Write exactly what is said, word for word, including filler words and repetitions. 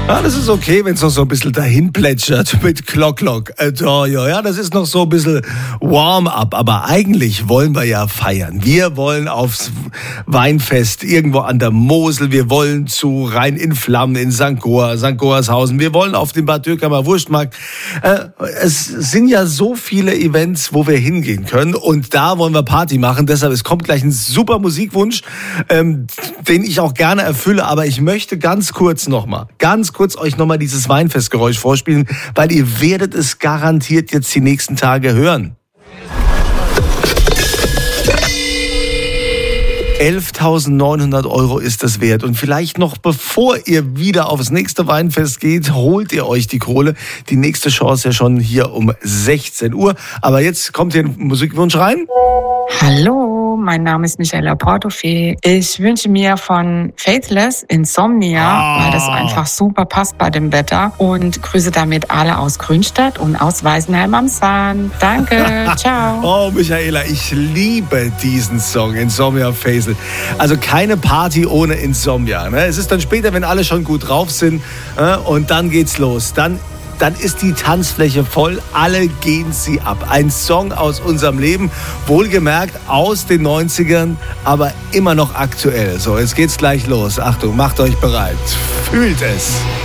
Ja, das ist okay, wenn es noch so ein bisschen dahin plätschert mit Glock Glock. Äh, ja, das ist noch so ein bisschen Warm-up. Aber eigentlich wollen wir ja feiern. Wir wollen aufs Weinfest irgendwo an der Mosel. Wir wollen zu Rhein in Flammen in Sankt Goar, Sankt Goarshausen. Wir wollen auf den Bad Dürkheim Wurstmarkt. Äh, es sind ja so viele Events, wo wir hingehen können. Und da wollen wir Party machen. Deshalb, es kommt gleich ein super Musikwunsch, ähm, den ich auch gerne erfülle. Aber ich möchte ganz kurz nochmal, ganz kurz euch nochmal dieses Weinfestgeräusch vorspielen, weil ihr werdet es garantiert jetzt die nächsten Tage hören. elftausendneunhundert Euro ist das wert. Und vielleicht noch bevor ihr wieder aufs nächste Weinfest geht, holt ihr euch die Kohle. Die nächste Chance ja schon hier um sechzehn Uhr. Aber jetzt kommt hier ein Musikwunsch rein. Hallo, mein Name ist Michaela Portofee. Ich wünsche mir von Faithless Insomnia, ah. weil das einfach super passt bei dem Wetter. Und grüße damit alle aus Grünstadt und aus Weißenheim am Sahn. Danke, ciao. Oh, Michaela, ich liebe diesen Song, Insomnia Faithless. Also keine Party ohne Insomnia. Ne? Es ist dann später, wenn alle schon gut drauf sind, äh, und dann geht's los. Dann Dann ist die Tanzfläche voll, alle gehen sie ab. Ein Song aus unserem Leben, wohlgemerkt aus den neunzigern, aber immer noch aktuell. So, jetzt geht's gleich los. Achtung, macht euch bereit. Fühlt es.